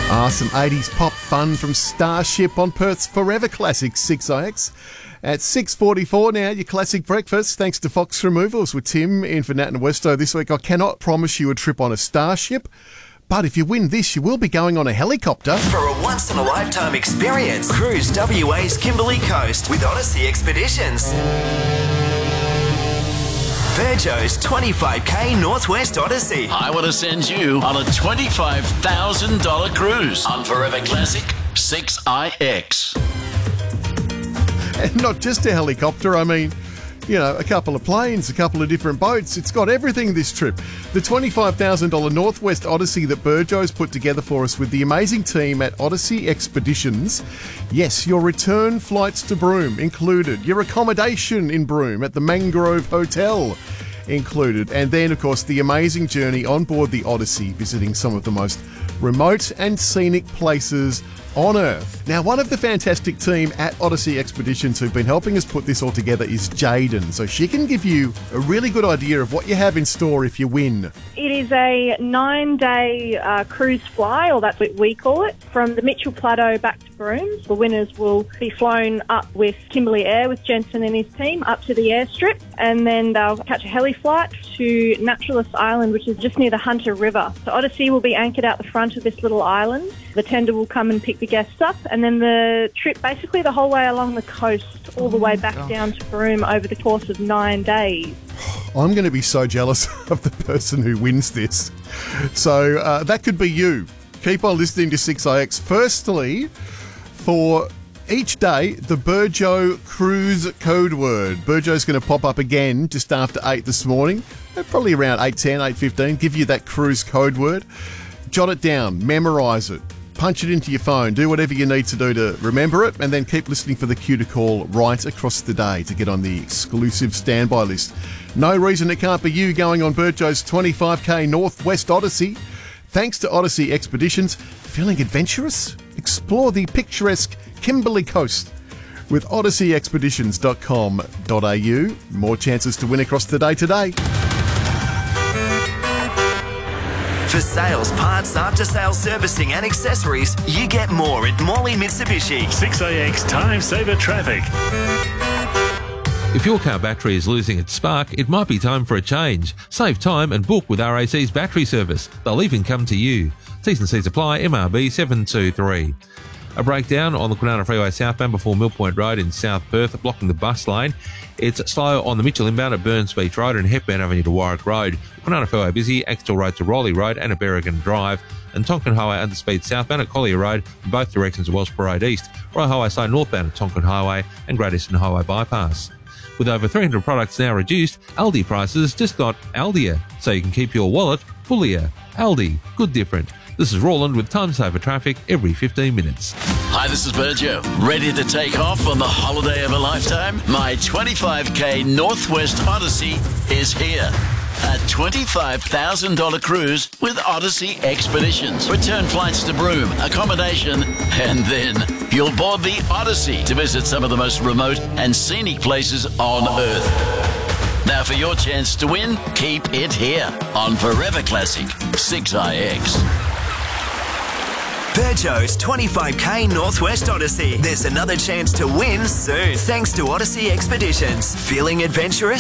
Some 80s pop fun from Starship on Perth's Forever Classic 6IX. At 6:44 now, your classic breakfast, thanks to Fox Removals with Tim in for Nat and Westo this week. I cannot promise you a trip on a Starship, but if you win this, you will be going on a helicopter. For a once-in-a-lifetime experience, cruise WA's Kimberley Coast with Odyssey Expeditions. Virgo's 25k Northwest Odyssey. I want to send you on a $25,000 cruise on Forever Classic 6IX. And not just a helicopter, I mean, you know, a couple of planes, a couple of different boats. It's got everything this trip. The $25,000 Northwest Odyssey that Burjo's put together for us with the amazing team at Odyssey Expeditions. Yes, your return flights to Broome included. Your accommodation in Broome at the Mangrove Hotel included. And then, of course, the amazing journey on board the Odyssey, visiting some of the most remote and scenic places on Earth. Now, one of the fantastic team at Odyssey Expeditions who've been helping us put this all together is Jaden. So she can give you a really good idea of what you have in store if you win. It is a 9-day cruise fly, or that's what we call it, from the Mitchell Plateau back to Broome. The winners will be flown up with Kimberley Air with Jensen and his team up to the airstrip, and then they'll catch a heli flight to Naturalist Island, which is just near the Hunter River. So Odyssey will be anchored out the front of this little island. The tender will come and pick the guests up, and then the trip basically the whole way along the coast, all the way back down to Broome over the course of 9 days. I'm going to be so jealous of the person who wins this. So that could be you. Keep on listening to 6IX. Firstly, for each day, the Burjo Cruise code word. Burjo's going to pop up again just after 8 this morning, probably around 8:10, 8:15. Give you that cruise code word. Jot it down, memorise it, punch it into your phone, do whatever you need to do to remember it, and then keep listening for the cue to call right across the day to get on the exclusive standby list. No reason it can't be you going on Burjo's 25k Northwest Odyssey. Thanks to Odyssey Expeditions. Feeling adventurous? Explore the picturesque Kimberley Coast with odysseyexpeditions.com.au. More chances to win across the day today. For sales, parts, after-sales servicing and accessories, you get more at Morley Mitsubishi. 6AX Time Saver Traffic. If your car battery is losing its spark, it might be time for a change. Save time and book with RAC's battery service. They'll even come to you. T's and C's apply, MRB 723. A breakdown on the Kwinana Freeway southbound before Mill Point Road in South Perth, blocking the bus lane. It's slow on the Mitchell inbound at Burns Beach Road and Hepburn Avenue to Warwick Road. Kwinana Freeway busy, Axtell Road to Rowley Road and at Berrigan Drive. And Tonkin Highway underspeed southbound at Collier Road in both directions of Wellsborough Road East. Royal Highway slow northbound at Tonkin Highway and Great Eastern Highway bypass. With over 300 products now reduced, Aldi prices just got Aldier, so you can keep your wallet fullier. Aldi, good different. This is Roland with Time Saver Traffic every 15 minutes. Hi, this is Burjo. Ready to take off on the holiday of a lifetime? My 25k Northwest Odyssey is here. A $25,000 cruise with Odyssey Expeditions. Return flights to Broome, accommodation, and then you'll board the Odyssey to visit some of the most remote and scenic places on Earth. Now for your chance to win, keep it here on Forever Classic 6IX. Burjo's 25k Northwest Odyssey. There's another chance to win soon, thanks to Odyssey Expeditions. Feeling adventurous?